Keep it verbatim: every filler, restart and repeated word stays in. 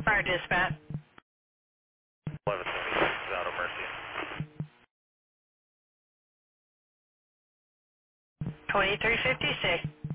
Fire dispatch. eleven seventy-six, Auto Mercy. twenty-three fifty-six.